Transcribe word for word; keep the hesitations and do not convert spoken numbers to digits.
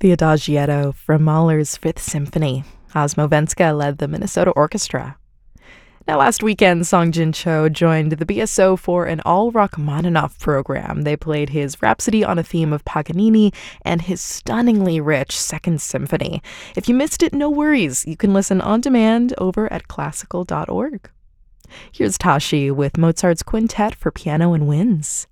The Adagietto from Mahler's Fifth Symphony. Osmo Venska led the Minnesota Orchestra. Now, last weekend, Song Jin Cho joined the B S O for an all Rachmaninoff program. They played his Rhapsody on a Theme of Paganini and his stunningly rich Second Symphony. If you missed it, no worries. You can listen on demand over at classical dot org. Here's Tashi with Mozart's Quintet for Piano and Winds.